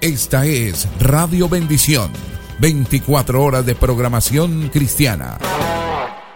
Esta es Radio Bendición, 24 horas de programación cristiana.